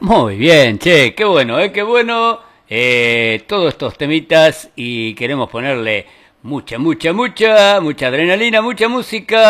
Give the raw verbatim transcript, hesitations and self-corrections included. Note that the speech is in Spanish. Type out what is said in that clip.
Muy bien, che, qué bueno, eh, qué bueno. Eh, todos estos temitas y queremos ponerle mucha, mucha, mucha, mucha adrenalina, mucha música.